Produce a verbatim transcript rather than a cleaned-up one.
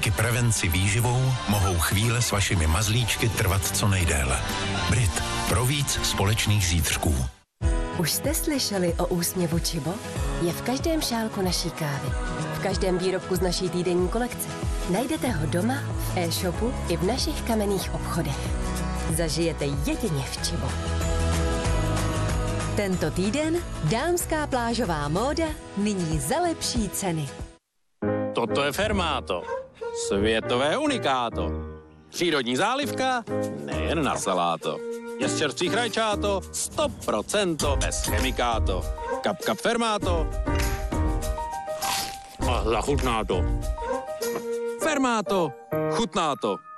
Díky prevenci výživou mohou chvíle s vašimi mazlíčky trvat co nejdéle. Brit. Pro víc společných zítřků. Už jste slyšeli o úsměvu Čibo? Je v každém šálku naší kávy. V každém výrobku z naší týdenní kolekce. Najdete ho doma, v e-shopu i v našich kamenných obchodech. Zažijete jedině v Čibo. Tento týden dámská plážová móda nyní za lepší ceny. Toto je Fermáto. Světové unikáto. Přírodní zálivka, nejen na saláto. Je z čerstvých rajčáto, sto procent bez chemikáto. Kap kap Fermáto. A zachutná to. Fermáto, chutná to.